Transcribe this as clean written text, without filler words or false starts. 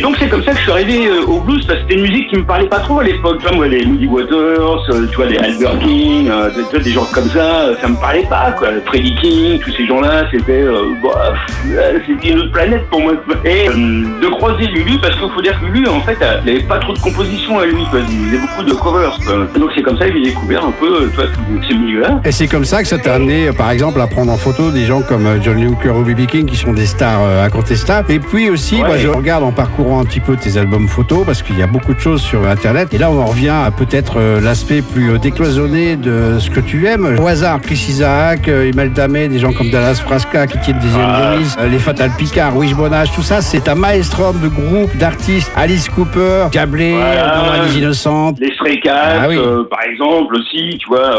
donc c'est comme ça que je suis arrivé au blues, parce que c'était une musique qui me parlait pas trop à l'époque. Tu vois, moi, les Muddy Waters, tu vois, les Albert King, tu vois, des gens comme ça me parlait pas, quoi. Freddie King, tous ces gens-là, c'était une autre planète pour moi. Et de croiser Lulu, parce qu'il faut dire que Lulu, en fait, il n'avait pas trop de composition à lui, quoi. Il faisait beaucoup de covers, quoi. Donc c'est comme ça que j'ai découvert un peu, tu vois, tous ces milieux-là. Et c'est comme ça que ça t'a amené, par exemple, à prendre en photo des gens comme John Lee Hooker ou B.B. King, qui sont des stars incontestables. Et puis aussi, moi, je regarde en parcourant un petit peu tes albums photos, parce qu'il y a beaucoup de choses sur Internet. Et là, on en revient à peut-être l'aspect plus décloisonné de ce que tu aimes. Au hasard, Chris Isaak, Imelda May, des gens comme Dallas Frasca, qui tiennent des Denise, les Fatal Picard, Wishbone, tout ça, c'est un maelstrom de groupes, d'artistes. Alice Cooper, Gablé, Normandie Innocente. Les Stray Cats, par exemple, aussi, tu vois.